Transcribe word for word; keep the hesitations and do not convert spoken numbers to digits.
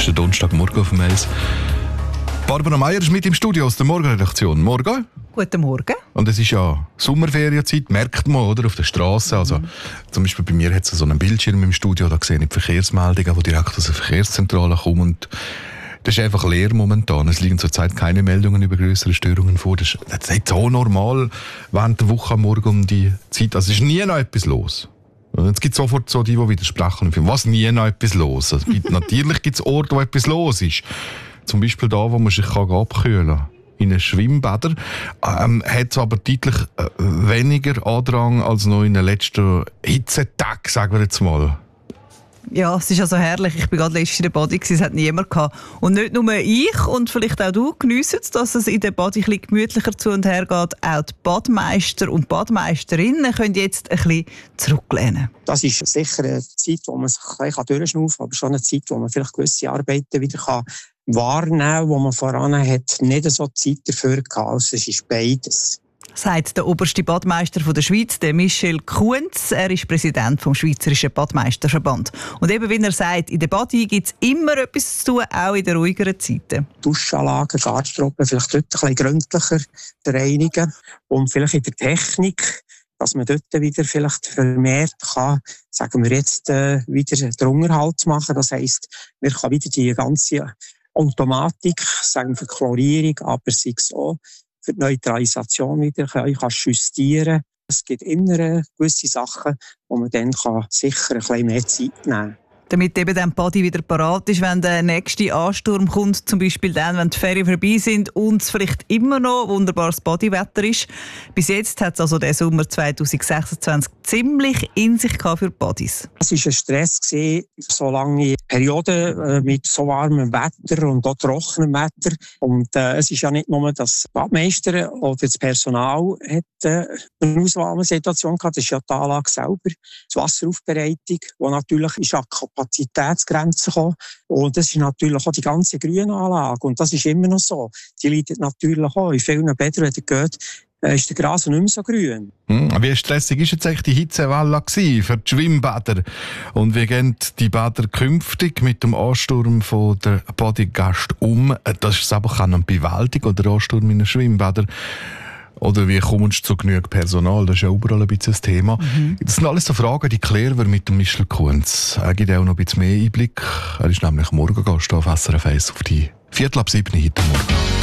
ist der Donnerstagmorgen auf dem Eis. Barbara Meier ist mit im Studio aus der Morgenredaktion. Morgen. Guten Morgen. Und es ist ja Sommerferienzeit, merkt man, oder, auf der Straße. Also, mhm. Zum Beispiel bei mir hat es so einen Bildschirm im Studio, da sehe ich die Verkehrsmeldungen, die direkt aus der Verkehrszentrale kommen. Und das ist einfach leer momentan. Es liegen zurzeit keine Meldungen über größere Störungen vor. Das ist nicht so normal während der Woche am Morgen um die Zeit. Also es ist nie noch etwas los. Es gibt sofort so die, die widersprechen. Was, nie noch etwas los? Also, gibt, natürlich gibt es Orte, wo etwas los ist. Zum Beispiel da, wo man sich abkühlen kann. In einem Schwimmbäder. Ähm, hat es aber deutlich äh, weniger Andrang als noch in den letzten Hitzetagen, sagen wir jetzt mal. Ja, es ist also herrlich. Ich war gerade letztens in der Body, es hat niemand gehabt. Und nicht nur ich und vielleicht auch du geniessen es, dass es in der Body ein bisschen gemütlicher zu und her geht. Auch die Badmeister und Badmeisterinnen können jetzt ein bisschen zurücklehnen. Das ist sicher eine Zeit, wo man sich ein bisschen durchschnaufen kann, aber schon eine Zeit, wo man vielleicht gewisse Arbeiten wieder kann wahrnehmen kann, wo man voran hat, nicht so Zeit dafür gehabt. Also es ist beides. Sagt der oberste Badmeister der Schweiz, der Michel Kunz. Er ist Präsident vom Schweizerischen Badmeisterverband. Und eben, wie er sagt, in der Badi gibt es immer etwas zu tun, auch in den ruhigeren Zeiten. Duschanlagen, Garderoben vielleicht dort ein bisschen gründlicher reinigen. Und vielleicht in der Technik, dass man dort wieder vielleicht vermehrt kann, sagen wir jetzt, äh, wieder den Unterhalt machen. Das heisst, man kann wieder die ganze Automatik, sagen wir für Chlorierung, aber sei es auch für die Neutralisation wieder kann justieren. Es gibt immer gewisse Sachen, wo man dann kann sicher ein bisschen mehr Zeit nehmen kann. Damit eben der Body wieder parat ist, wenn der nächste Ansturm kommt, zum Beispiel dann, wenn die Ferien vorbei sind und es vielleicht immer noch wunderbares Bodywetter ist. Bis jetzt hat es also der Sommer zwanzig sechsundzwanzig ziemlich in sich gehabt für Bodys. Es war ein Stress, so lange Perioden mit so warmem Wetter und auch trockenem Wetter. Und äh, es ist ja nicht nur das Badmeister oder das Personal hat äh, eine Ausnahmesituation gehabt, das ist ja die Anlage selber, die Wasseraufbereitung, die natürlich ist an Kapazitätsgrenzen gekommen. Und das ist natürlich auch die ganze Grünanlage. Und das ist immer noch so. Die leidet natürlich auch. In vielen Bädern, wenn ihr geht, ist der Gras nicht mehr so grün. Hm, wie stressig war jetzt eigentlich die Hitzewelle für die Schwimmbäder? Und wie gehen die Bäder künftig mit dem Ansturm von der Bodygäste um? Das ist aber keine Bewältigung oder Ansturm in den Schwimmbädern. Oder wie kommst du zu genügend Personal? Das ist ja überall ein bisschen das Thema. Mhm. Das sind alles so Fragen, die klären wir mit dem Michel Kunz. Er gibt auch noch ein bisschen mehr Einblick. Er ist nämlich Morgengast auf S R F eins auf die Viertel ab sieben heute Morgen.